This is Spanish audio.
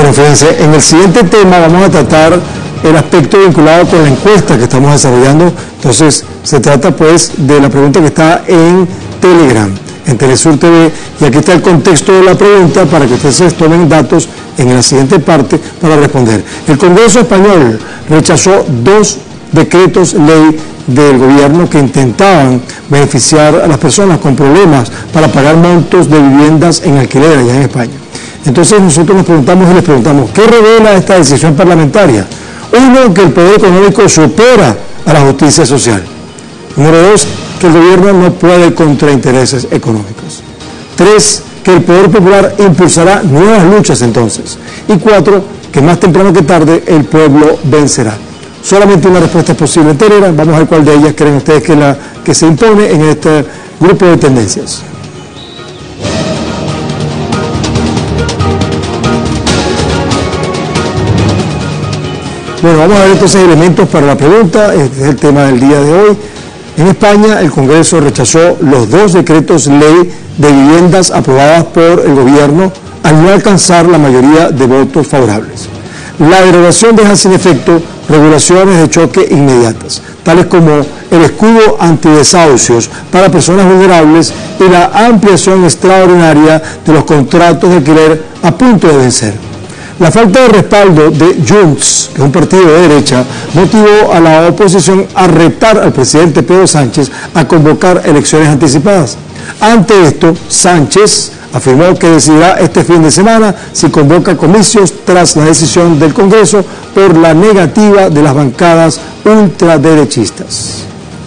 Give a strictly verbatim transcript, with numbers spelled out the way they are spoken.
Bueno, fíjense, en el siguiente tema vamos a tratar el aspecto vinculado con la encuesta que estamos desarrollando. Entonces, se trata pues de la pregunta que está en Telegram, en Telesur T V, y aquí está el contexto de la pregunta para que ustedes tomen datos en la siguiente parte para responder. El Congreso español rechazó dos decretos ley del gobierno que intentaban beneficiar a las personas con problemas para pagar montos de viviendas en alquiler allá en España. Entonces nosotros nos preguntamos y les preguntamos, ¿qué revela esta decisión parlamentaria? Uno, que el poder económico supera a la justicia social. Número dos, que el gobierno no puede contra intereses económicos. Tres, que el poder popular impulsará nuevas luchas entonces. Y cuatro, que más temprano que tarde el pueblo vencerá. Solamente una respuesta es posible entera. Vamos a ver cuál de ellas creen ustedes que, la, que se impone en este grupo de tendencias. Bueno, vamos a ver entonces elementos para la pregunta. Este es el tema del día de hoy. En España, el Congreso rechazó los dos decretos ley de viviendas aprobadas por el gobierno al no alcanzar la mayoría de votos favorables. La derogación deja sin efecto regulaciones de choque inmediatas, tales como el escudo antidesahucios para personas vulnerables y la ampliación extraordinaria de los contratos de alquiler a punto de vencer. La falta de respaldo de Junts, que es un partido de derecha, motivó a la oposición a retar al presidente Pedro Sánchez a convocar elecciones anticipadas. Ante esto, Sánchez afirmó que decidirá este fin de semana si convoca comicios tras la decisión del Congreso por la negativa de las bancadas ultraderechistas.